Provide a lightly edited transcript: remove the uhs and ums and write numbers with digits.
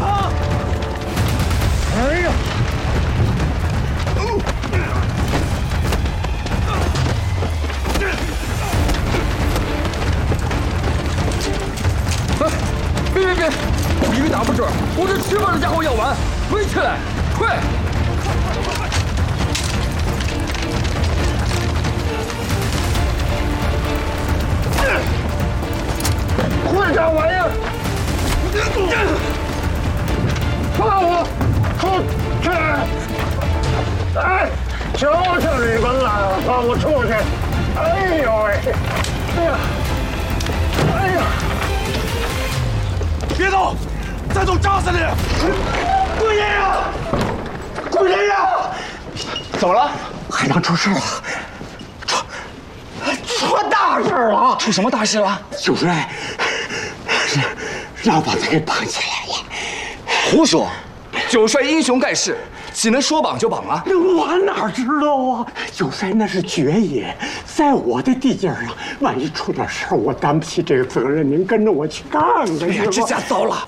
他！哎呀！别！我一个打不准，我这吃饭的家伙要完，推起来，快！快点玩意儿！放我出去！哎，求求你们了，放我出去！哎呦喂！哎呀！哎呀！别动！再动扎死你！顾爷爷！顾爷爷！怎么了？海棠出事了！出大事了！ 出什么大事了？ 九帅让把他给绑起来了。 胡说！九帅英雄盖世，岂能说绑就绑啊？ 我哪知道啊！九帅那是爵爷，在我的地界上，万一出点事儿，我担不起这个责任。您跟着我去看看。 哎呀，这下糟了！